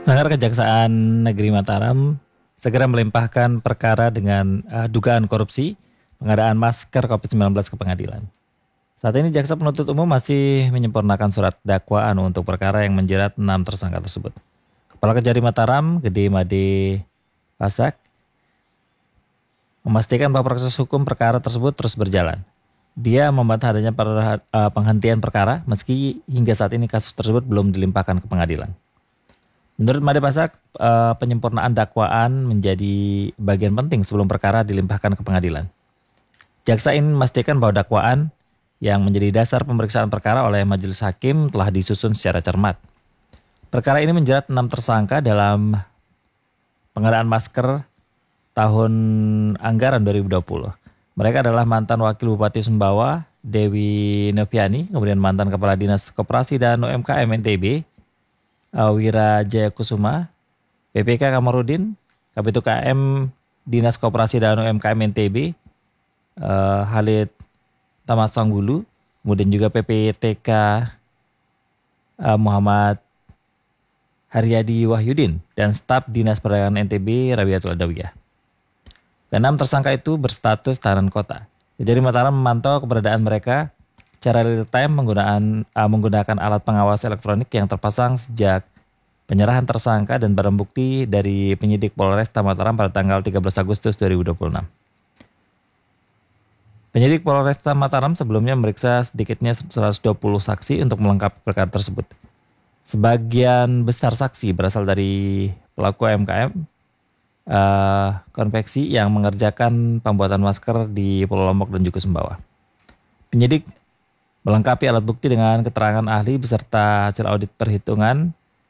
Pendengar Kejaksaan Negeri Mataram segera melimpahkan perkara dengan dugaan korupsi pengadaan masker COVID-19 ke pengadilan. Saat ini Jaksa Penuntut Umum masih menyempurnakan surat dakwaan untuk perkara yang menjerat 6 tersangka tersebut. Kepala Kejari Mataram, Gede Made Pasak, memastikan bahwa proses hukum perkara tersebut terus berjalan. Dia membantah adanya penghentian perkara meski hingga saat ini kasus tersebut belum dilimpahkan ke pengadilan. Menurut Made Pasak, penyempurnaan dakwaan menjadi bagian penting sebelum perkara dilimpahkan ke pengadilan. Jaksa ingin memastikan bahwa dakwaan yang menjadi dasar pemeriksaan perkara oleh majelis hakim telah disusun secara cermat. Perkara ini menjerat 6 tersangka dalam pengadaan masker tahun anggaran 2020. Mereka adalah mantan Wakil Bupati Sumbawa, Dewi Noviani, kemudian mantan Kepala Dinas Koperasi dan UMKM NTB, Wira Jayakusuma, PPK Kamarudin, Kabid UKM Dinas Koperasi dan UMKM NTB, Halid Tamasanggulu, kemudian juga PPTK Muhammad Haryadi Wahyudin, dan staf Dinas Perdagangan NTB Rabiatul Adawiyah. Keenam tersangka itu berstatus tahanan kota. Jadi Mataram memantau keberadaan mereka secara real time menggunakan alat pengawas elektronik yang terpasang sejak penyerahan tersangka dan barang bukti dari penyidik Polresta Mataram pada tanggal 13 Agustus 2026. Penyidik Polresta Mataram sebelumnya memeriksa sedikitnya 120 saksi untuk melengkapi perkara tersebut. Sebagian besar saksi berasal dari pelaku UMKM konveksi yang mengerjakan pembuatan masker di Pulau Lombok dan juga Sumbawa. Penyidik melengkapi alat bukti dengan keterangan ahli beserta hasil audit perhitungan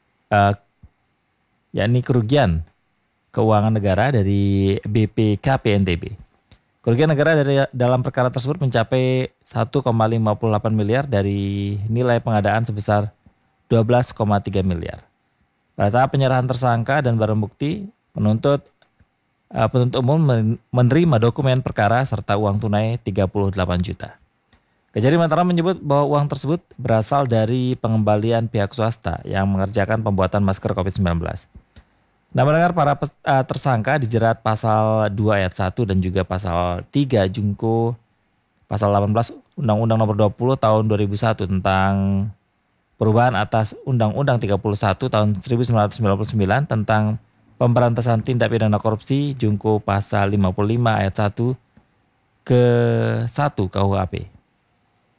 yakni kerugian keuangan negara dari BPKP NTB. Kerugian negara dalam perkara tersebut mencapai 1,58 miliar dari nilai pengadaan sebesar 12,3 miliar. Pada tahap penyerahan tersangka dan barang bukti, penuntut umum menerima dokumen perkara serta uang tunai 38 juta. Kejari Mataram menyebut bahwa uang tersebut berasal dari pengembalian pihak swasta yang mengerjakan pembuatan masker COVID-19. Nah, mendengar para tersangka dijerat pasal 2 ayat 1 dan juga pasal 3 Junko pasal 18 Undang-Undang Nomor 20 Tahun 2001 tentang perubahan atas Undang-Undang 31 Tahun 1999 tentang pemberantasan tindak pidana korupsi Junko pasal 55 ayat 1 ke 1 KUHP.